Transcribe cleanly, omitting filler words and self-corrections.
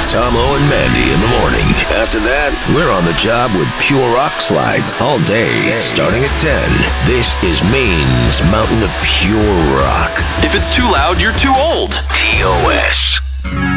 Tomo and Mandy in the morning. After that, we're on the job with Pure Rock slides all day, starting at 10. This is Maine's Mountain of Pure Rock. If it's too loud, you're too old. TOS.